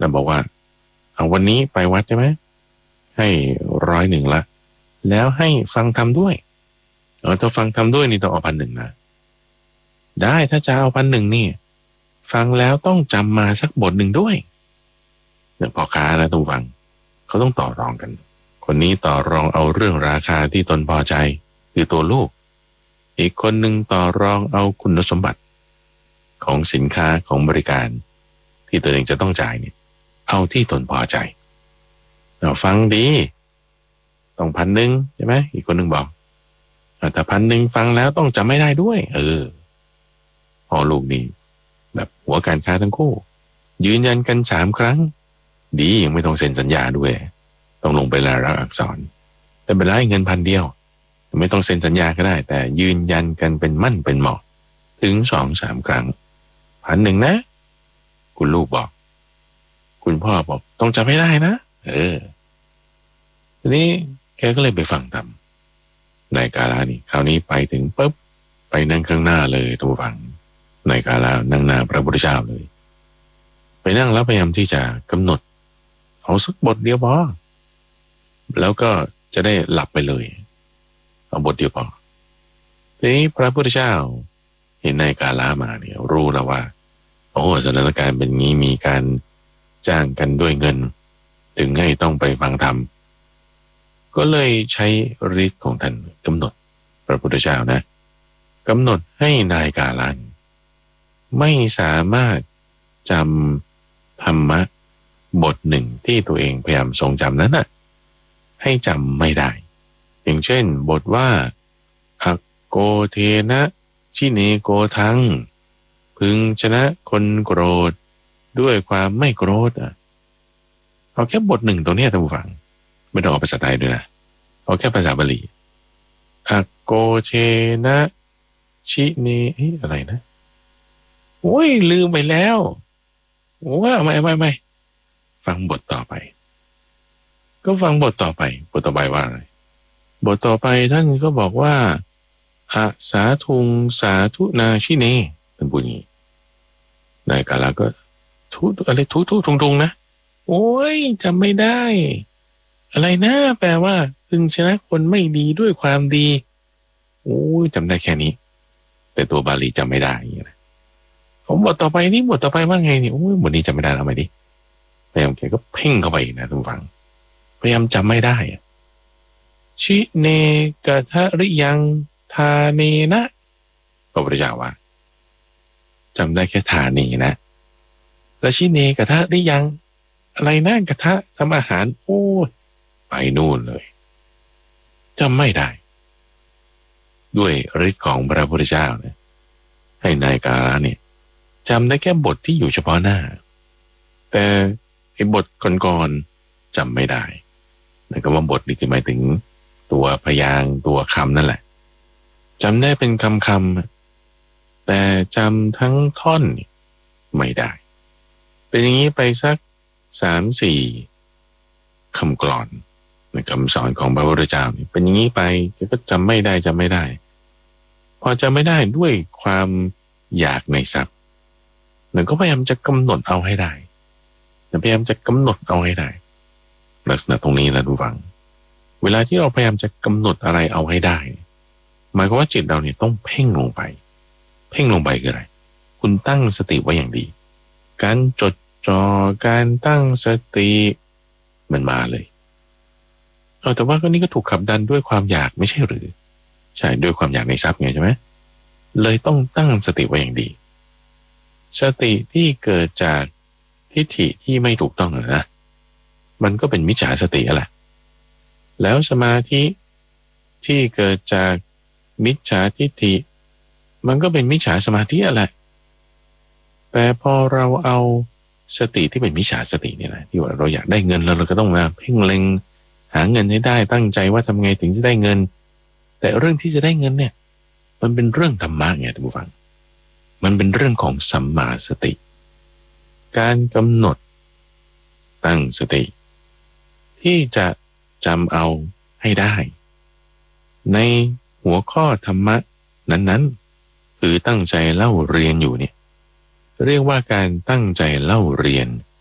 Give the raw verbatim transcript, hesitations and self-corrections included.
แล้วบอกว่าเอาวันนี้ไปวัดใช่ไหมให้ร้อยหนึ่งละแล้วให้ฟังธรรมด้วยเออถ้าฟังธรรมด้วยนี่ต้องเอาพันหนึ่งนะได้ถ้าจะเอาพันหนึ่งนี่ฟังแล้วต้องจำมาสักบทหนึ่งด้วยเนี่ยพ่อค้านะทุกฟังเขาต้องต่อรองกันคนนี้ต่อรองเอาเรื่องราคาที่ตนพอใจคือตัวลูกอีกคนหนึ่งต่อรองเอาคุณสมบัติของสินค้าของบริการที่ตัวเองจะต้องจ่ายเนี่ยเอาที่ตนพอใจเราฟังดีต้องพันหนึ่งใช่ไหมอีกคนหนึ่งบอกแต่พันหนึ่งฟังแล้วต้องจำไม่ได้ด้วยเออพอลูกนี่แบบหัวการค้าทั้งคู่ยืนยันกันสามครั้งดียังไม่ต้องเซ็นสัญญาด้วยต้องลงไปลายลักษณ์อักษรแต่เป็นไรเงินพันเดียวไม่ต้องเซ็นสัญญาก็ได้แต่ยืนยันกันเป็นมั่นเป็นเหมาะถึงสองสามครั้งพันหนึ่งนะคุณลูกบอกคุณพ่อบอกต้องจำให้ได้นะเออทีนี้แกก็เลยไปฟังธรรมนายกาลานี่คราวนี้ไปถึงปุ๊บไปนั่งข้างหน้าเลยทุกฝั่งนายกาลานั่งหน้าพระพุทธเจ้าเลยไปนั่งแล้วพยายามที่จะกำหนดเอาสักบทเดียวพอแล้วก็จะได้หลับไปเลยเอาบทเดียวพอทีนี้พระพุทธเจ้าเห็นนายกาลามาเนี่ยรู้แล้วว่าโอ้สถานการณ์เป็นงี้มีการจ้างกันด้วยเงินถึงให้ต้องไปฟังธรรมก็เลยใช้ฤทธิ์ของท่านกำหนดพระพุทธเจ้านะกำหนดให้นายกาลันไม่สามารถจำธรรมะบทหนึ่งที่ตัวเองพยายามทรงจำนั้นน่ะให้จำไม่ได้อย่างเช่นบทว่าอโกเทนะชิเนโกทังพึงชนะคนโกรธด้วยความไม่โกรธอ่ะเอาแค่บทหนึ่งตรงนี้ท่านผู้ฟังไม่ต้องเอาภาษาไทยด้วยนะเอาแค่ภาษาบาลีอโกเทนะชิเนอะไรนะโอ้ยลืมไปแล้วโอ้ยไม่ไม่ไม่ฟังบทต่อไปก็ฟังบทต่อไปบทต่อไปว่าอะไรบทต่อไปท่านก็บอกว่าอาสาทุงสาธุนาชิเนท่านพูดอย่างนี้นายกาลาก็ทุอะไรทุทุทุงทุงนะโอ้ยจำไม่ได้อะไรนะแปลว่าพึงชนะคนไม่ดีด้วยความดีโอ้ยจำได้แค่นี้แต่ตัวบาลีจำไม่ได้อย่างนี้นะผมบทต่อไปนี่บทต่อไปว่าไงเนี่ยโอ้ยบทนี้จำไม่ได้แล้วไหมดิพยายามแกก็เพ่งเข้าไปนะทุกฝังพยายามจำไม่ได้ชิเนกะทะริยังทาเนนะพระพุทธเจ้าว่าจำได้แค่ทาเนนะแล้วชิเนกะทะริยังอะไรนะกะทะทำอาหารโอ้ไปนู่นเลยจำไม่ได้ด้วยฤทธิ์ของพระพุทธเจ้าเนี่ยให้นายกาลาเนี่ยจำได้แค่บทที่อยู่เฉพาะหน้าแต่ไอ้บทก่อนๆจำไม่ได้นั่นก็ว่าบทนี่คือหมายถึงตัวพยางค์ตัวคำนั่นแหละจำได้เป็นคำคำแต่จำทั้งท่อนไม่ได้เป็นอย่างนี้ไปสักสามสี่คำกลอนในคำสอนของพระพุทธเจ้าเป็นอย่างนี้ไปก็จำไม่ได้จำไม่ได้พอจำไม่ได้ด้วยความอยากในทรัพย์หนึ่งก็พยายามจะกำหนดเอาให้ได้พยายามจะกำหนดเอาให้ได้ลักษณะตรงนี้นะทุกฝังเวลาที่เราพยายามจะกำหนดอะไรเอาให้ได้หมายความว่าจิตเราเนี่ยต้องเพ่งลงไปเพ่งลงไปคืออะไรคุณตั้งสติไว้อย่างดีการจดจ่อการตั้งสติมันมาเลยเออแต่ว่าก็นี่ก็ถูกขับดันด้วยความอยากไม่ใช่หรือใช่ด้วยความอยากในทรัพย์ไงใช่ไหมเลยต้องตั้งสติไว้อย่างดีสติที่เกิดจากทิฏฐิที่ไม่ถูกต้องนะมันก็เป็นมิจฉาสติแหละแล้วสมาธิที่เกิดจากมิจฉาทิฏฐิมันก็เป็นมิจฉาสมาธิแหละแต่พอเราเอาสติที่เป็นมิจฉาสติเนี่ยนะที่ว่าเราอยากได้เงินแล้วเราก็ต้องมาเพ่งเล็งหาเงินให้ได้ตั้งใจว่าทำไงถึงจะได้เงินแต่เรื่องที่จะได้เงินเนี่ยมันเป็นเรื่องธรรมะไงท่านผู้ฟังมันเป็นเรื่องของสัมมาสติการกำหนดตั้งสติที่จะจำเอาให้ได้ในหัวข้อธรรมะนั้นๆคือตั้งใจเล่าเรียนอยู่เนี่ยเรียกว่าการตั้งใจเล่าเรียน